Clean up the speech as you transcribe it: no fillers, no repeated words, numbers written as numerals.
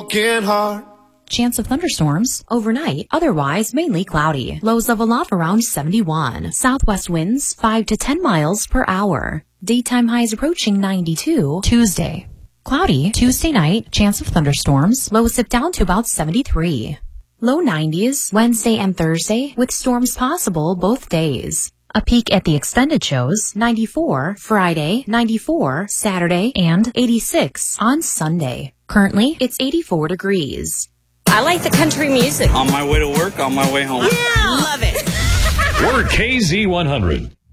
broken heart. Chance of thunderstorms overnight, otherwise mainly cloudy. Lows level off around 71. Southwest winds 5 to 10 miles per hour. Daytime highs approaching 92. Tuesday. Cloudy Tuesday night, chance of thunderstorms. Lows dip down to about 73. Low 90s Wednesday and Thursday with storms possible both days. A peak at the extended shows 94 Friday, 94 Saturday, and 86 on Sunday. Currently, it's 84 degrees. I like the country music. On my way to work, on my way home. Yeah, love it. We're KZ100.